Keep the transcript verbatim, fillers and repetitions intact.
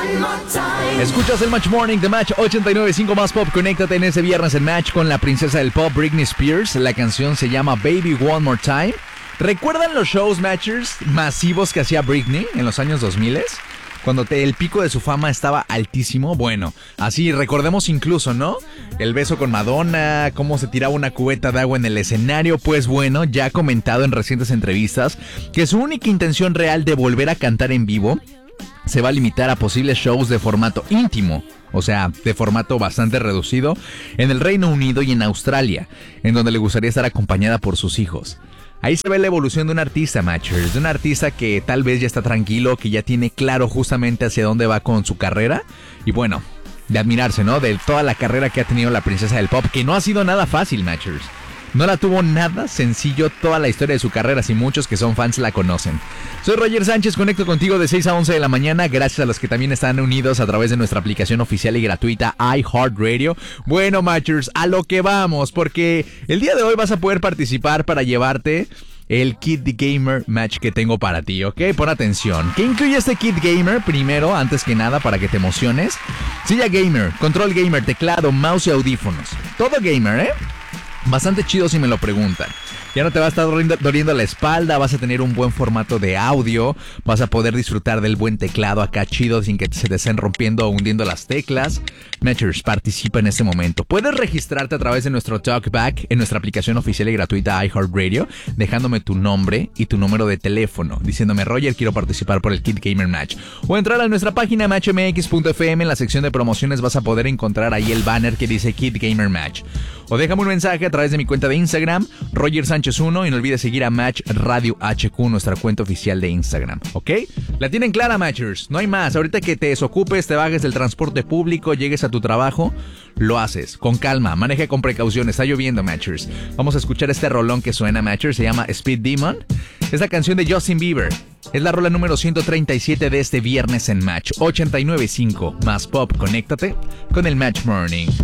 Escuchas el Match Morning de Match ochenta y nueve punto cinco más Pop. Conéctate en ese viernes en Match con la princesa del pop, Britney Spears. La canción se llama Baby One More Time. ¿Recuerdan los shows Matchers masivos que hacía Britney en los años dos mil? Cuando te, el pico de su fama estaba altísimo. Bueno, así recordemos incluso, ¿no? El beso con Madonna, cómo se tiraba una cubeta de agua en el escenario. Pues bueno, ya ha comentado en recientes entrevistas que su única intención real de volver a cantar en vivo se va a limitar a posibles shows de formato íntimo, o sea, de formato bastante reducido, en el Reino Unido y en Australia, en donde le gustaría estar acompañada por sus hijos. Ahí se ve la evolución de un artista, Matchers, de un artista que tal vez ya está tranquilo, que ya tiene claro justamente hacia dónde va con su carrera. Y bueno, de admirarse, ¿no? De toda la carrera que ha tenido la princesa del pop, que no ha sido nada fácil, Matchers. No la tuvo nada sencillo toda la historia de su carrera, si muchos que son fans la conocen. Soy Roger Sánchez, conecto contigo de seis a once de la mañana, gracias a los que también están unidos a través de nuestra aplicación oficial y gratuita iHeartRadio. Bueno, Matchers, a lo que vamos, porque el día de hoy vas a poder participar para llevarte el Kit Gamer Match que tengo para ti, ¿ok? Pon atención. ¿Qué incluye este Kit Gamer? Primero, antes que nada, para que te emociones. Silla gamer, control gamer, teclado, mouse y audífonos. Todo gamer, ¿eh? Bastante chido si me lo preguntan. Ya no te va a estar doliendo la espalda, vas a tener un buen formato de audio, vas a poder disfrutar del buen teclado acá chido sin que se te estén rompiendo o hundiendo las teclas. Matchers, participa en este momento. Puedes registrarte a través de nuestro Talkback en nuestra aplicación oficial y gratuita iHeartRadio, dejándome tu nombre y tu número de teléfono, diciéndome: Roger, quiero participar por el Kit Gamer Match. O entrar a nuestra página match m x punto f m, en la sección de promociones vas a poder encontrar ahí el banner que dice Kit Gamer Match. O déjame un mensaje a través de mi cuenta de Instagram, Roger Sánchez uno, y no olvides seguir a Match Radio H Q, nuestra cuenta oficial de Instagram, ¿ok? La tienen clara, Matchers, no hay más. Ahorita que te desocupes, te bajes del transporte público, llegues a tu trabajo, lo haces con calma, maneja con precaución. Está lloviendo, Matchers. Vamos a escuchar este rolón que suena, Matchers, se llama Speed Demon. Es la canción de Justin Bieber. Es la rola número ciento treinta y siete de este viernes en Match ochenta y nueve punto cinco más Pop. Conéctate con el Match Morning.